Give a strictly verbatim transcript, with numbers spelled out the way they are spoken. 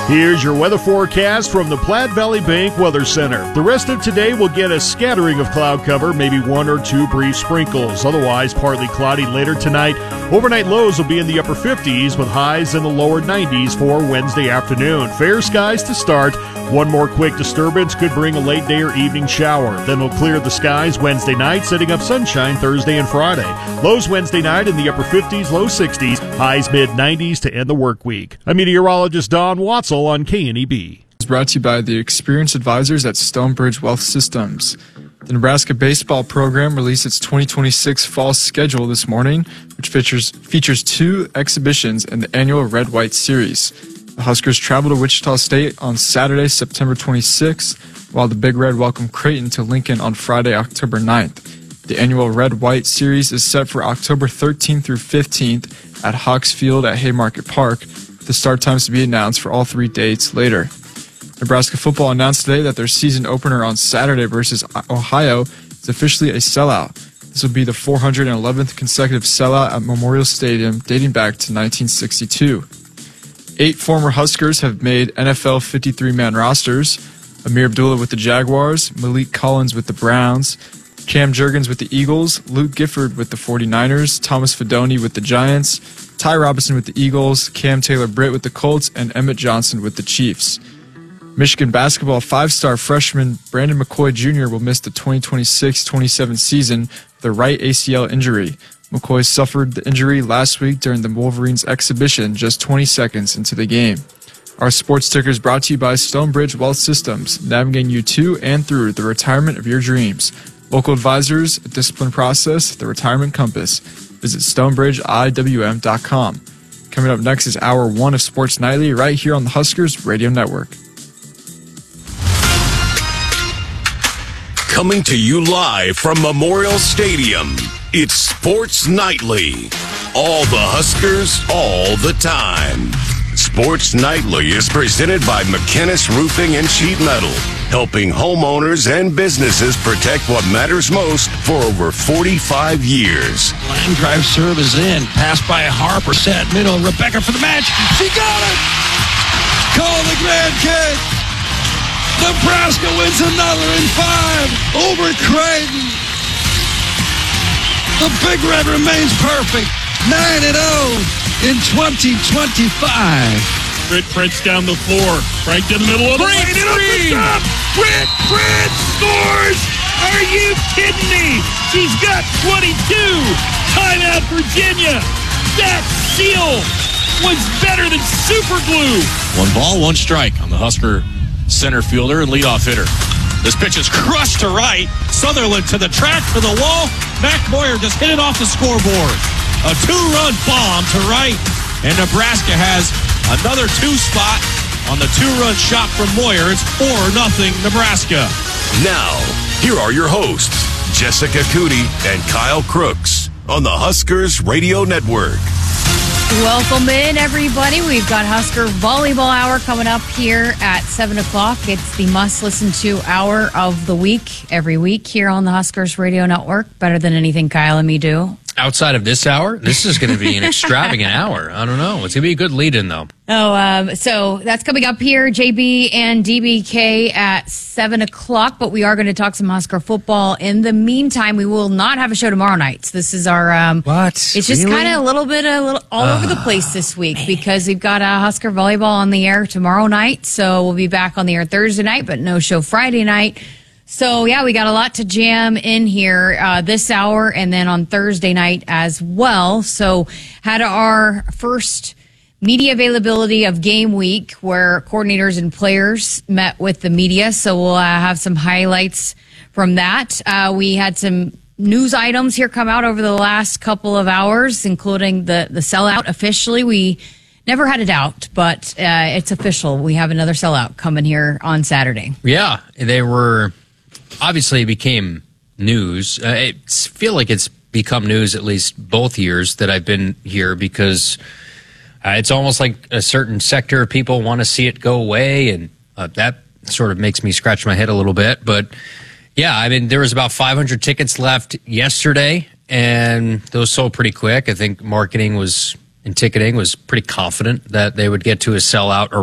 Here's your weather forecast from the Platte Valley Bank Weather Center. The rest of today will get a scattering of cloud cover, maybe one or two brief sprinkles. Otherwise, partly cloudy later tonight. Overnight lows will be in the upper fifties with highs in the lower nineties for Wednesday afternoon. Fair skies to start. One more quick disturbance could bring a late day or evening shower. Then we'll clear the skies Wednesday night, setting up sunshine Thursday and Friday. Lows Wednesday night in the upper fifties, low sixties, highs mid nineties to end the work week. I'm meteorologist Don Watzel on K N E B. It's brought to you by the experienced advisors at Stonebridge Wealth Systems. The Nebraska baseball program released its twenty twenty-six fall schedule this morning, which features features two exhibitions in the annual Red-White Series. The Huskers travel to Wichita State on Saturday, September twenty-sixth, while the Big Red welcome Creighton to Lincoln on Friday, October ninth. The annual Red-White Series is set for October thirteenth through fifteenth at Hawks Field at Haymarket Park, with the start times to be announced for all three dates later. Nebraska football announced today that their season opener on Saturday versus Ohio is officially a sellout. This will be the four hundred eleventh consecutive sellout at Memorial Stadium dating back to nineteen sixty-two. Eight former Huskers have made N F L fifty-three man rosters. Amir Abdullah with the Jaguars, Malik Collins with the Browns, Cam Jurgens with the Eagles, Luke Gifford with the forty-niners, Thomas Fidone with the Giants, Ty Robinson with the Eagles, Cam Taylor-Britt with the Colts, and Emmett Johnson with the Chiefs. Michigan basketball five-star freshman Brandon McCoy Junior will miss the twenty twenty-six twenty-seven season with a right A C L injury. McCoy suffered the injury last week during the Wolverines exhibition just twenty seconds into the game. Our sports ticker is brought to you by Stonebridge Wealth Systems, navigating you to and through the retirement of your dreams. Local advisors, a disciplined process, the retirement compass. Visit stonebridge I W M dot com. Coming up next is hour one of Sports Nightly right here on the Huskers Radio Network. Coming to you live from Memorial Stadium, it's Sports Nightly. All the Huskers, all the time. Sports Nightly is presented by McKinnis Roofing and Sheet Metal, helping homeowners and businesses protect what matters most for over forty-five years. Line drive serve is in. Pass by Harper, set middle. Rebecca for the match. She got it! Call the Grand Kick! Nebraska wins another in five over Creighton. The Big Red remains perfect. nine and oh in twenty twenty-five. Britt Prince down the floor. Right in the middle of the lane. It opens up. Britt Prince scores. Are you kidding me? She's got twenty-two. Timeout, Virginia. That seal was better than super glue. One ball, one strike on the Husker center fielder and leadoff hitter. This pitch is crushed to right. Sutherland to the track for the wall. Mac Moyer just hit it off the scoreboard. A two-run bomb to right. And Nebraska has another two spot on the two-run shot from Moyer. It's four nothing Nebraska. Now, here are your hosts, Jessica Cootie and Kyle Crooks on the Huskers Radio Network. Welcome in, everybody. We've got Husker Volleyball Hour coming up here at seven o'clock. It's the must-listen-to hour of the week, every week here on the Huskers Radio Network. Better than anything Kyle and me do. Outside of this hour, this is going to be an extravagant hour. I don't know. It's going to be a good lead-in, though. Oh, um, so that's coming up here, J B and D B K at seven o'clock, but we are going to talk some Husker football. In the meantime, we will not have a show tomorrow night. So this is our... Um, what? It's just really? kind of a little bit a little all uh, over the place this week man. because we've got uh, Husker volleyball on the air tomorrow night, so we'll be back on the air Thursday night, but no show Friday night. So, yeah, we got a lot to jam in here uh, this hour and then on Thursday night as well. So, had our first media availability of game week where coordinators and players met with the media. So, we'll uh, have some highlights from that. Uh, we had some news items here come out over the last couple of hours, including the, the sellout officially. We never had it out, but uh, it's official. We have another sellout coming here on Saturday. Yeah, they were... Obviously, it became news. Uh, I feel like it's become news at least both years that I've been here because uh, it's almost like a certain sector of people want to see it go away, and uh, that sort of makes me scratch my head a little bit. But, yeah, I mean, there was about five hundred tickets left yesterday, and those sold pretty quick. I think marketing was and ticketing was pretty confident that they would get to a sellout